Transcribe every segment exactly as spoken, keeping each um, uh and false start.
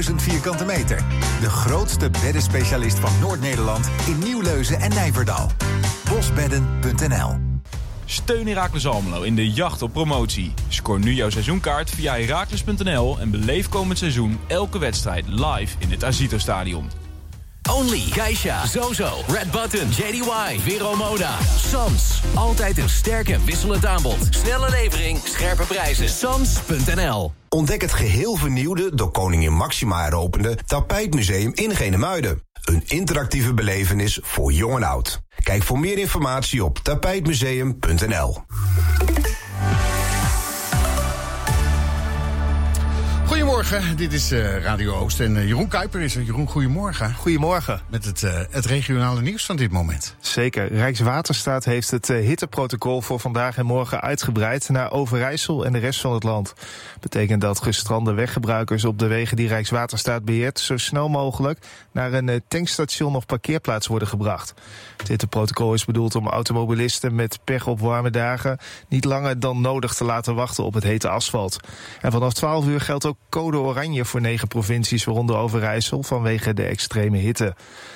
duizend vierkante meter. De grootste beddenspecialist van Noord-Nederland in Nieuwleuzen en Nijverdal. bosbedden punt n l. Steun Heracles Almelo in de jacht op promotie. Scoor nu jouw seizoenkaart via heracles punt n l en beleef komend seizoen elke wedstrijd live in het Azito Stadion. Only, Geisha, Zozo, Red Button, J D Y, Vero Moda, Sans. Altijd een sterk en wisselend aanbod. Snelle levering, scherpe prijzen. Sans punt n l. Ontdek het geheel vernieuwde, door koningin Maxima heropende Tapijtmuseum in Genemuiden. Een interactieve belevenis voor jong en oud. Kijk voor meer informatie op tapijtmuseum punt n l. Goedemorgen, dit is uh, Radio Oost en uh, Jeroen Kuiper is er. Jeroen, goedemorgen. Goedemorgen. Met het, uh, het regionale nieuws van dit moment. Zeker. Rijkswaterstaat heeft het uh, hitteprotocol voor vandaag en morgen uitgebreid naar Overijssel en de rest van het land. Betekent dat gestrande weggebruikers op de wegen die Rijkswaterstaat beheert zo snel mogelijk naar een uh, tankstation of parkeerplaats worden gebracht. Het hitteprotocol is bedoeld om automobilisten met pech op warme dagen niet langer dan nodig te laten wachten op het hete asfalt. En vanaf twaalf uur geldt ook code oranje voor negen provincies, waaronder Overijssel, vanwege de extreme hitte.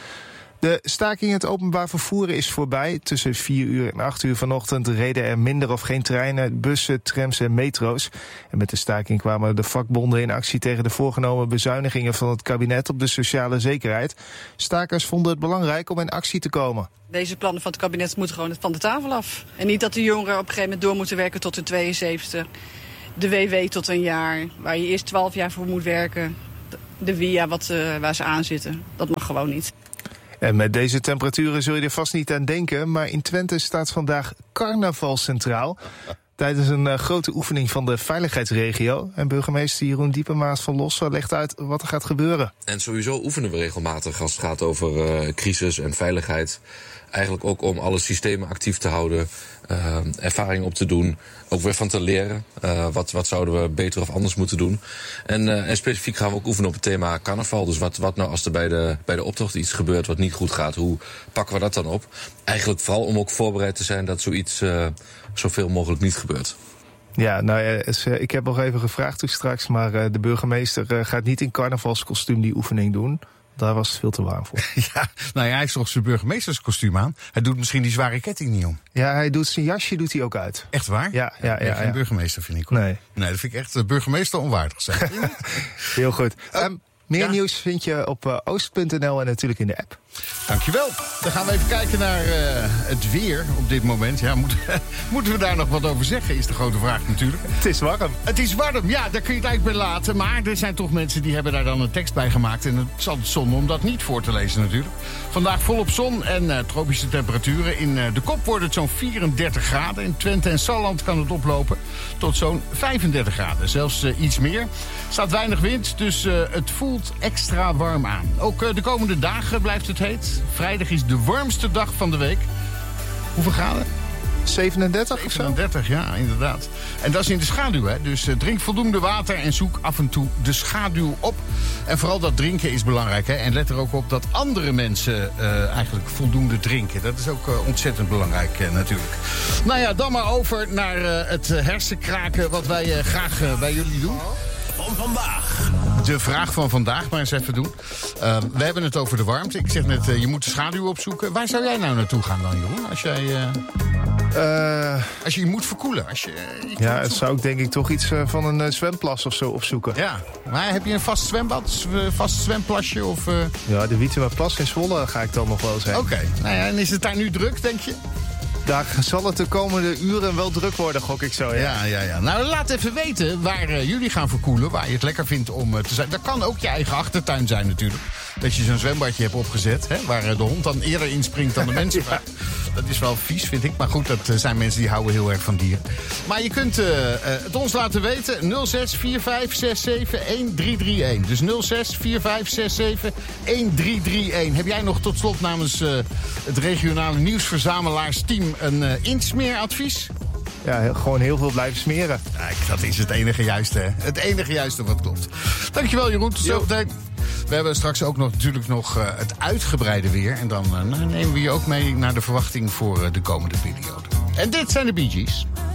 De staking in het openbaar vervoer is voorbij. Tussen vier uur en acht uur vanochtend reden er minder of geen treinen, bussen, trams en metro's. En met de staking kwamen de vakbonden in actie tegen de voorgenomen bezuinigingen van het kabinet op de sociale zekerheid. Stakers vonden het belangrijk om in actie te komen. Deze plannen van het kabinet moeten gewoon van de tafel af. En niet dat de jongeren op een gegeven moment door moeten werken tot hun tweeënzeventigste. De W W tot een jaar, waar je eerst twaalf jaar voor moet werken. De W I A wat, uh, waar ze aan zitten. Dat mag gewoon niet. En met deze temperaturen zul je er vast niet aan denken, maar in Twente staat vandaag carnaval centraal. Tijdens een uh, grote oefening van de veiligheidsregio. En burgemeester Jeroen Diepemaas van Lossen legt uit wat er gaat gebeuren. En sowieso oefenen we regelmatig als het gaat over uh, crisis en veiligheid. Eigenlijk ook om alle systemen actief te houden, uh, ervaring op te doen, ook weer van te leren. Uh, wat, wat zouden we beter of anders moeten doen. En, uh, en specifiek gaan we ook oefenen op het thema carnaval. Dus wat, wat nou als er bij de, bij de optocht iets gebeurt wat niet goed gaat, hoe pakken we dat dan op? Eigenlijk vooral om ook voorbereid te zijn dat zoiets uh, zoveel mogelijk niet gebeurt. Ja, nou ja, ik heb nog even gevraagd toen straks, maar uh, de burgemeester uh, gaat niet in carnavalskostuum die oefening doen. Daar was het veel te warm voor. Ja, nou ja, hij heeft toch zijn burgemeesterskostuum aan. Hij doet misschien die zware ketting niet om. Ja, hij doet zijn jasje doet hij ook uit. Echt waar? Ja, ja, ja. ja, geen ja. burgemeester vind ik. Hoor. Nee. Nee, dat vind ik echt uh, burgemeester onwaardig zijn. Heel goed. Uh, um, meer ja. nieuws vind je op uh, oost punt n l en natuurlijk in de app. Dankjewel. Dan gaan we even kijken naar uh, het weer op dit moment. Ja, moet, moeten we daar nog wat over zeggen, is de grote vraag natuurlijk. Het is warm. Het is warm, ja, daar kun je het eigenlijk bij laten. Maar er zijn toch mensen die hebben daar dan een tekst bij gemaakt. En het is altijd zonde om dat niet voor te lezen natuurlijk. Vandaag volop zon en uh, tropische temperaturen. In uh, de kop wordt het zo'n vierendertig graden. In Twente en Salland kan het oplopen tot zo'n vijfendertig graden. Zelfs uh, iets meer. Er staat weinig wind, dus uh, het voelt extra warm aan. Ook uh, de komende dagen blijft het heet. Vrijdag is de warmste dag van de week. Hoeveel graden? zevenendertig of zo? zevenendertig, ja, inderdaad. En dat is in de schaduw, hè. Dus uh, drink voldoende water en zoek af en toe de schaduw op. En vooral dat drinken is belangrijk, hè. En let er ook op dat andere mensen uh, eigenlijk voldoende drinken. Dat is ook uh, ontzettend belangrijk, uh, natuurlijk. Nou ja, dan maar over naar uh, het hersenkraken wat wij uh, graag uh, bij jullie doen. Van vandaag. De vraag van vandaag, maar eens even doen. Uh, we hebben het over de warmte. Ik zeg net, uh, je moet de schaduw opzoeken. Waar zou jij nou naartoe gaan dan, Jeroen? Als jij... Uh... Uh, als je je moet verkoelen. Als je, uh, je ja, het zou ik denk ik toch iets uh, van een uh, zwemplas of zo opzoeken. Ja, maar heb je een vast zwembad? Een vast zwemplasje? Of, uh... Ja, de Wietemaplas in Zwolle ga ik dan nog wel eens heen. Oké, okay. Nou ja, en is het daar nu druk, denk je? Daar zal het de komende uren wel druk worden, gok ik zo. Ja, ja, ja. ja. Nou, laat even weten waar uh, jullie gaan verkoelen. Waar je het lekker vindt om uh, te zijn. Dat kan ook je eigen achtertuin zijn natuurlijk. Dat je zo'n zwembadje hebt opgezet. Hè, waar uh, de hond dan eerder inspringt dan de mensen. Ja. Dat is wel vies, vind ik. Maar goed, dat uh, zijn mensen die houden heel erg van dieren. Maar je kunt uh, uh, het ons laten weten. nul zes vier vijf zes zeven een drie drie een. Dus nul zes vier vijf zes zeven een drie drie een. Heb jij nog tot slot namens uh, het regionale nieuwsverzamelaarsteam een uh, insmeeradvies? Ja, heel, gewoon heel veel blijven smeren. Kijk, dat is het enige juiste, hè? Het enige juiste wat klopt. Dankjewel, Jeroen. Tot zometeen. We hebben straks ook nog, natuurlijk nog uh, het uitgebreide weer. En dan uh, nemen we je ook mee naar de verwachting voor uh, de komende periode. En dit zijn de Bee Gees.